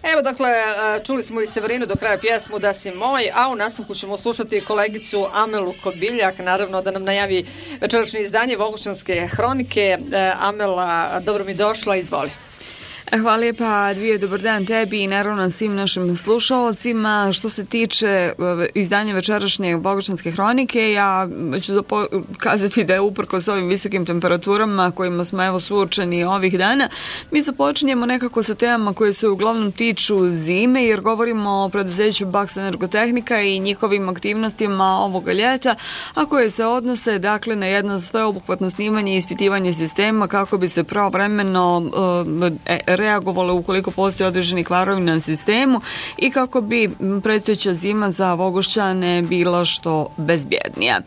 Evo, dakle, čuli smo i Severinu do kraja pjesmu Da si moj, a u nastavku ćemo slušati kolegicu Amelu Kobiljak, naravno da nam najavi večerašnje izdanje Vogošćanske hronike. Amela, dobro mi došla, izvoli. Hvala lijepa, Dvije, dobar dan tebi i naravno svim našim slušalcima. Što se tiče izdanja večerašnje Vogošćanske hronike, ja ću kazati da je uprkos ovim visokim temperaturama kojima smo evo suočeni ovih dana, mi započinjemo nekako sa temama koje se uglavnom tiču zime, jer govorimo o preduzeću Baks Energotehnika i njihovim aktivnostima ovoga ljeta, a koje se odnose dakle na jedno sveobuhvatno snimanje i ispitivanje sistema kako bi se pravovremeno reagovale ukoliko postoji određeni kvarovi na sistemu i kako bi predstojeća zima za Vogošćane bila što bezbjednija.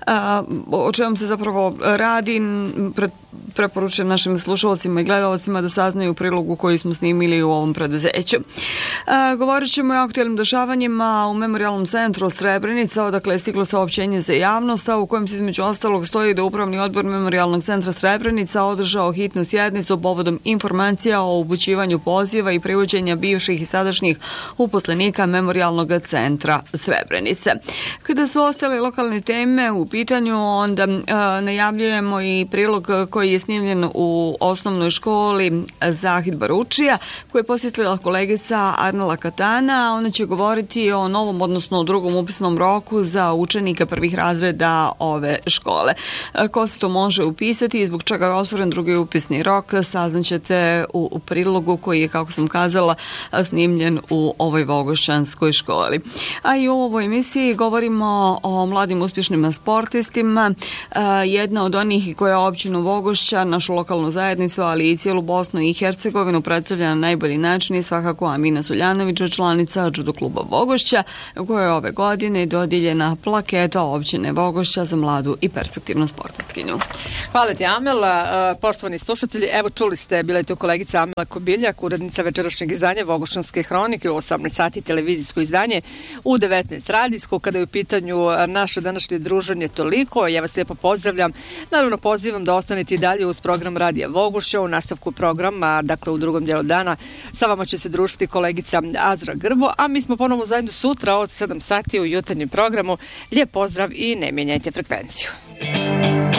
O čemu se zapravo radi, preporučujem našim slušalcima i gledalcima da saznaju prilogu koji smo snimili u ovom preduzeću. Govorit ćemo o aktualnim dešavanjima u Memorijalnom centru Srebrenica, odakle je stiglo saopćenje za javnost, a u kojem se između ostalog stoji da Upravni odbor Memorijalnog centra Srebrenica održao hitnu sjednicu povodom informacija o upućivanju poziva i privođenja bivših i sadašnjih uposlenika Memorijalnog centra Srebrenice. Kada su ostale lokalne teme u pitanju, onda najavljujemo i prilog koji je snimljen u osnovnoj školi Zahid Baručija, koju je posjetila kolegica Arnela Katana. Ona će govoriti o novom, odnosno drugom upisnom roku za učenike prvih razreda ove škole. Ko se to može upisati i zbog čega je osvoren drugi upisni rok, saznaćete u prilogu koji je, kako sam kazala, snimljen u ovoj vogošćanskoj školi. A i u ovoj emisiji govorimo o mladim uspješnim sportistima. Jedna od onih koja je općinu Vogošća, našu lokalnu zajednicu, ali i cijelu Bosnu i Hercegovinu predstavlja na najbolji način i svakako Amina Suljanović, članica judo kluba Vogošća, koja je ove godine dodijeljena plaketa općine Vogošća za mladu i perspektivnu sportistkinju. Hvala ti, Amela. Poštovani slušatelji, evo čuli ste, bila je to kolegica Amela Kobiljak, urednica večerašnjeg izdanja Vogošćanske hronike u 18 sati, televizijsko izdanje u 19 radijsko. Kada je u pitanju naše današnje druženje toliko, ja vas lijepo pozdravljam. Naravno pozivam da ostanete i dalje uz program Radija Vogošća. U nastavku programa, dakle u drugom dijelu dana, sa vama će se družiti kolegica Azra Grbo, a mi smo ponovo zajedno sutra od 7 sati u jutarnjem programu. Lijep pozdrav i ne mijenjajte frekvenciju.